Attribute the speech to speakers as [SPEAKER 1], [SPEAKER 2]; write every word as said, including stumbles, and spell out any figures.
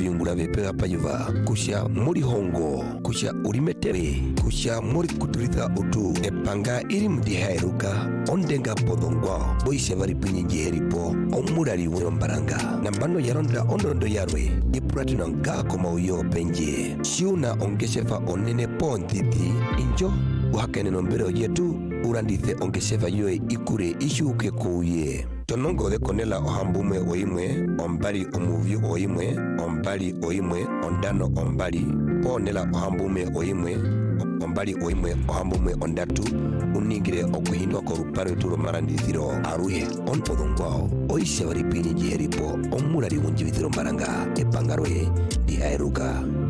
[SPEAKER 1] yungula bepe payuva kusha muri hongo kusha urimetere kusha muri kuturitha utu epanga iri mdihairuka ondenga podongwa boise vari pinyingi heripo omurari wembaranga nambano yaronda ondondo yarwe ipuratina nga koma uyo penje shiuna ongeshefa onene ponditi injo uhakene nombero yetu urandithe ongeshefa yoe ikure ishuke kuye tonongo de konela ohambume oimwe ombali omuvyu oimwe ombali oimwe ondano ombali ponela ohambume oimwe ombali oimwe ohambume ondatu unigire okuhindwa koruparo turo marandithiro aruhe onpodongwao oishe varipini jiheripo omurari wunjivithiro maranga epangarwe di airuka.